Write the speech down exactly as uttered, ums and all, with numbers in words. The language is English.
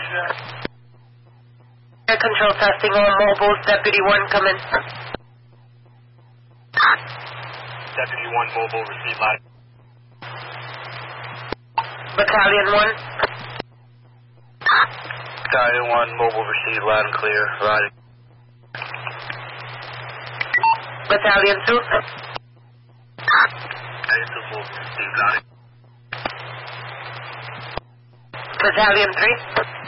Air control testing all mobiles. Deputy one, come in. Deputy one mobile, receive live. Battalion one. Battalion one mobile, receive loud and clear. Riding. Battalion two. Battalion two mobile, receive loud. Battalion three.